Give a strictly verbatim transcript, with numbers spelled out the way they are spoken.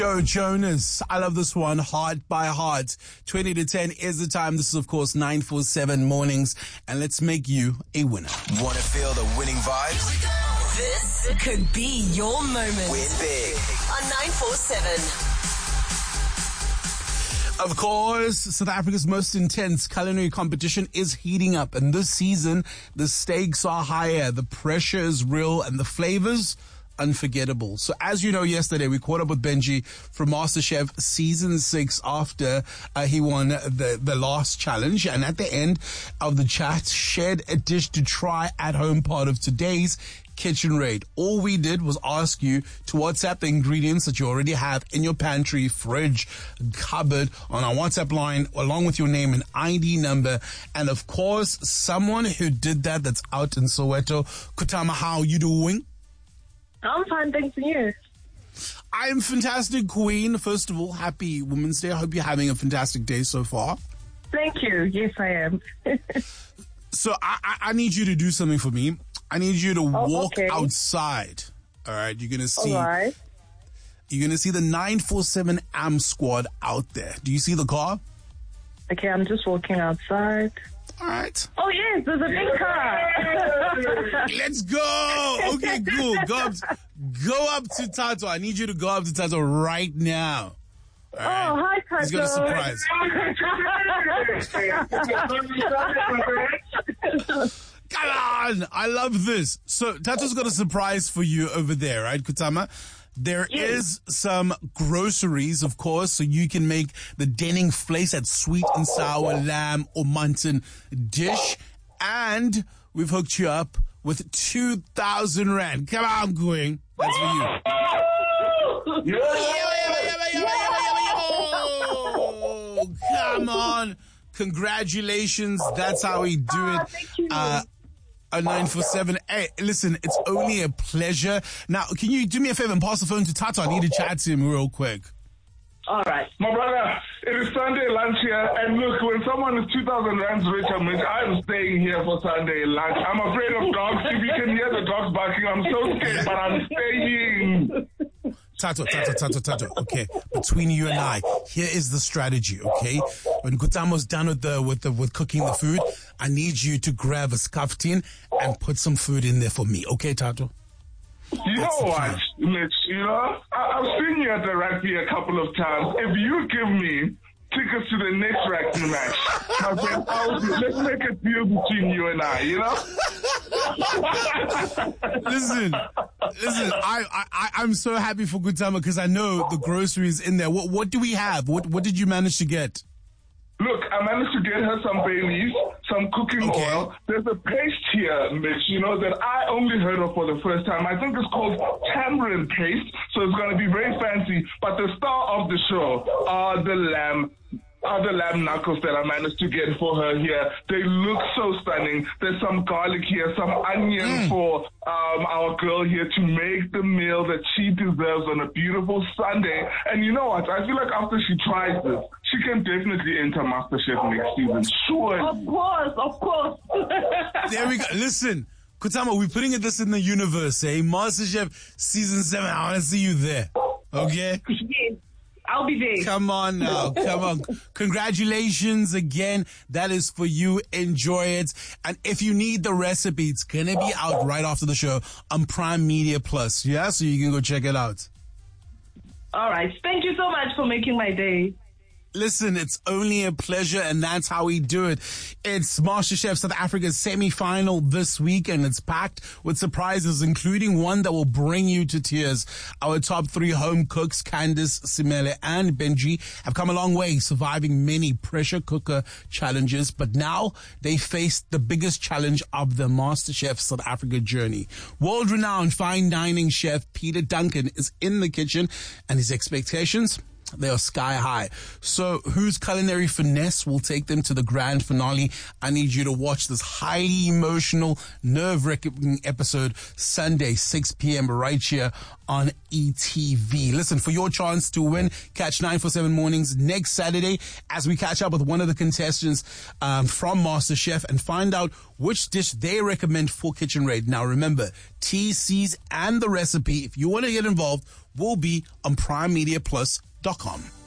Joe Jonas, I love this one, Heart by Heart. twenty to ten is the time. This is, of course, nine four seven mornings. And let's make you a winner. Want to feel the winning vibes? This could be your moment. Win big On nine four seven. Of course, South Africa's most intense culinary competition is heating up. And this season, the stakes are higher, the pressure is real, and the flavors unforgettable. So as you know, yesterday we caught up with Benji from MasterChef season six after uh, he won the, the last challenge. And at the end of the chat, shared a dish to try at home, part of today's kitchen raid. All we did was ask you to WhatsApp the ingredients that you already have in your pantry, fridge, cupboard on our WhatsApp line, along with your name and I D number. And of course, someone who did that that's out in Soweto. Kutama, how you doing? I'm fine, thanks to you. I'm fantastic, Queen. First of all, happy Women's Day. I hope you're having a fantastic day so far. Thank you. Yes, I am. So I, I, I need you to do something for me. I need you to Oh, walk okay. outside. All right, you're gonna see. All right. You're gonna see the nine four seven A M squad out there. Do you see the car? Okay, I'm just walking outside. All right. Oh, yes, there's a big car. Let's go. Okay, cool. Go up, go up to Tato. I need you to go up to Tato right now. All right. Oh, hi, Tato. He's got a surprise. Come on. I love this. So Tato's got a surprise for you over there, right, Kutama? There Yes. is some groceries, of course, so you can make the Denning Vleis, that sweet and sour lamb or mutton dish. And we've hooked you up with two thousand rand. Come on, Queen. That's for you. Oh, come on. Congratulations. That's how we do it. Thank you. Uh, a nine four seven. Hey, listen, it's only a pleasure. Now, can you do me a favor and pass the phone to Tato? I need to chat to him real quick. All right. My brother, it is Sunday lunch here, and look, when someone is two thousand rands richer, means I'm staying here for Sunday lunch. I'm afraid of dogs. If you can hear the dogs barking, I'm so scared, but I'm staying. Tato, Tato, Tato, Tato. Okay, between you and I, here is the strategy. Okay, when Kutamo's done with the with the with cooking the food, I need you to grab a scuff tin and put some food in there for me. Okay, Tato. You That's know the what, plan. Mitch, you know, I- I've seen you at the rugby a couple of times. If you give me tickets to the next rugby match, my friend, I'll do, let's make a deal between you and I, you know? Listen, listen. I I I- I'm so happy for Kutama because I know the groceries in there. What what do we have? What what did you manage to get? Look, I managed to get her some Baileys, some cooking Okay. oil. There's a paste here, Mitch, you know, that I only heard of for the first time. I think it's called tamarind paste, so it's going to be very fancy. But the star of the show are the lamb, are the lamb knuckles that I managed to get for her here. They look so stunning. There's some garlic here, some onion for um, our girl here to make the meal that she deserves on a beautiful Sunday. And you know what? I feel like after she tries this, she can definitely enter MasterChef next season. Sure. Of course, of course. There we go. Listen, Kutama, we're putting this in the universe, eh? MasterChef season seven. I want to see you there. Okay? Yes, I'll be there. Come on now. Come on. Congratulations again. That is for you. Enjoy it. And if you need the recipe, it's going to be out right after the show on Prime Media Plus. Yeah? So you can go check it out. All right. Thank you so much for making my day. Listen, it's only a pleasure, and that's how we do it. It's MasterChef South Africa's semi-final this week, and it's packed with surprises, including one that will bring you to tears. Our top three home cooks, Candice, Simele, and Benji, have come a long way, surviving many pressure cooker challenges, but now they face the biggest challenge of the MasterChef South Africa journey. World-renowned fine dining chef Peter Duncan is in the kitchen, and his expectations They are sky high. So whose culinary finesse will take them to the grand finale? I need you to watch this highly emotional, nerve-wracking episode Sunday, six p.m. right here on E T V. Listen, for your chance to win, catch nine forty-seven Mornings next Saturday as we catch up with one of the contestants um, from MasterChef and find out which dish they recommend for Kitchen Raid. Now remember, T Cs and the recipe, if you want to get involved, will be on prime media plus dot com.